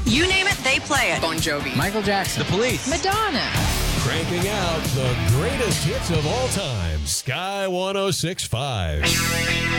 You name it, they play it. Bon Jovi. Michael Jackson. The Police. Madonna. Cranking out the greatest hits of all time. Sky 106.5.